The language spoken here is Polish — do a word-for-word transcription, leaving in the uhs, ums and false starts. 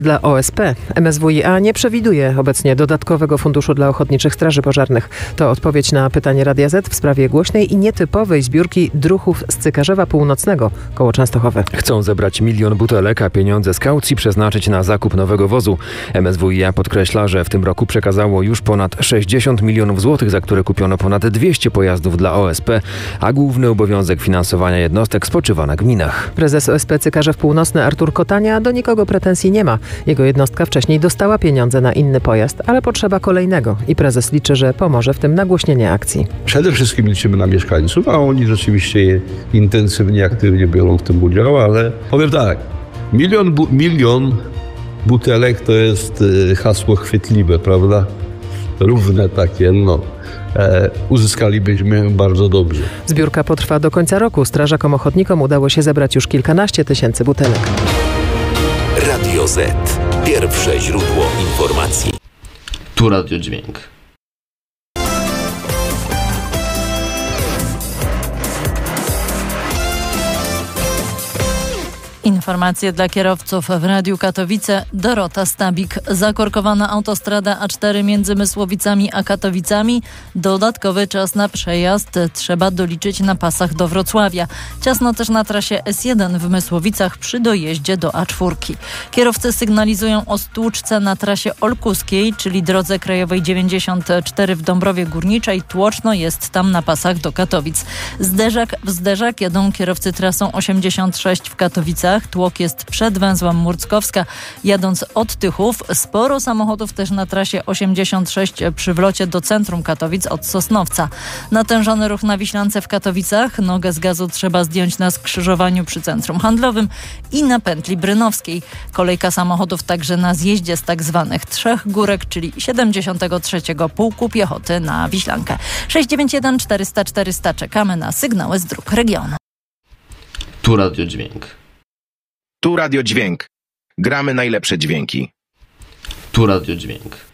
Dla O S P M S W i A nie przewiduje obecnie dodatkowego funduszu dla ochotniczych straży pożarnych. To odpowiedź na pytanie Radia Z w sprawie głośnej i nietypowej zbiórki druhów z Cykarzewa Północnego koło Częstochowy. Chcą zebrać milion butelek, a pieniądze z kaucji przeznaczyć na zakup nowego wozu. M S W i A podkreśla, że w tym roku przekazało już ponad sześćdziesiąt milionów złotych, za które kupiono ponad dwieście pojazdów dla O S P, a główny obowiązek finansowania jednostek spoczywa na gminach. Prezes O S P Cykarzew Północny Artur Kotania do nikogo pretensji nie ma. Jego jednostka wcześniej dostała pieniądze na inny pojazd, ale potrzeba kolejnego i prezes liczy, że pomoże w tym nagłośnienie akcji. Przede wszystkim liczymy na mieszkańców, a oni rzeczywiście intensywnie, aktywnie biorą w tym udział, ale powiem tak, milion, bu- milion butelek to jest y, hasło chwytliwe, prawda? Równe takie, no. E, uzyskalibyśmy bardzo dobrze. Zbiórka potrwa do końca roku. Strażakom ochotnikom udało się zebrać już kilkanaście tysięcy butelek. Radio Z. Pierwsze źródło informacji. Tu Radio Dźwięk. Informacje dla kierowców w Radiu Katowice. Dorota Stabik. Zakorkowana autostrada A cztery między Mysłowicami a Katowicami. Dodatkowy czas na przejazd trzeba doliczyć na pasach do Wrocławia. Ciasno też na trasie S jeden w Mysłowicach przy dojeździe do A cztery. Kierowcy sygnalizują o stłuczce na trasie olkuskiej, czyli drodze krajowej dziewięćdziesiąt cztery w Dąbrowie Górniczej. Tłoczno jest tam na pasach do Katowic. Zderzak w zderzak jadą kierowcy trasą osiemdziesiąt sześć w Katowicach. Tłok jest przed węzłem Murckowska. Jadąc od Tychów, sporo samochodów też na trasie osiemdziesiąt sześć przy wlocie do centrum Katowic od Sosnowca. Natężony ruch na Wiślance w Katowicach. Nogę z gazu trzeba zdjąć na skrzyżowaniu przy centrum handlowym i na pętli brynowskiej. Kolejka samochodów także na zjeździe z tak zwanych Trzech Górek, czyli siedemdziesiątego trzeciego Pułku Piechoty na Wiślankę. sześć dziewięć jeden czterysta czterysta. Czekamy na sygnały z dróg regionu. Tu Radio Dźwięk. Tu Radio Dźwięk. Gramy najlepsze dźwięki. Tu Radio Dźwięk.